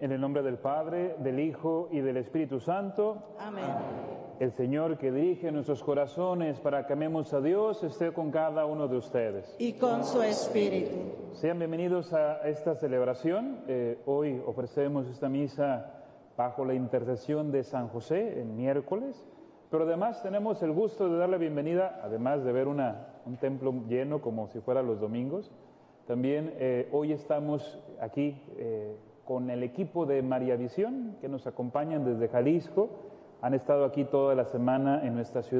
En el nombre del Padre, del Hijo y del Espíritu Santo. Amén. El Señor que dirige nuestros corazones para que amemos a Dios esté con cada uno de ustedes. Y con su espíritu. Sean bienvenidos a esta celebración. Hoy ofrecemos esta misa bajo la intercesión de San José, en miércoles, pero además tenemos el gusto de dar la bienvenida, además de ver un templo lleno como si fuera los domingos. También hoy estamos aquí con el equipo de María Visión, que nos acompañan desde Jalisco. Han estado aquí toda la semana en nuestra ciudad.